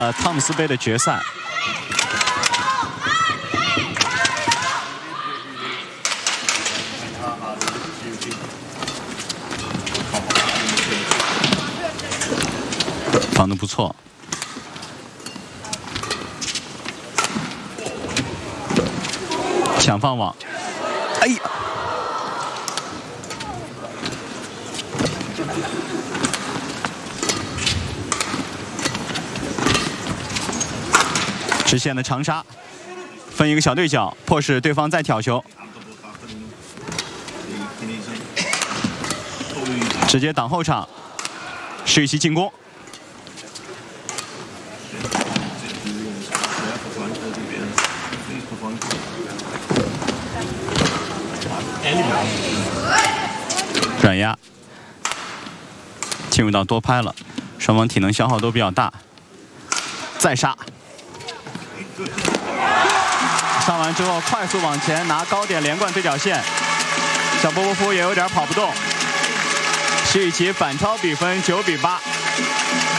汤姆斯杯的决赛。防得不错。 抢放网，哎呀！直线的长杀，分一个小对角，迫使对方再挑球，直接挡后场，试一袭进攻。 软压，进入到多拍了，双方体能消耗都比较大。再杀，上完之后快速往前拿高点连贯对角线，小波波夫也有点跑不动。是一起反超比分9比8。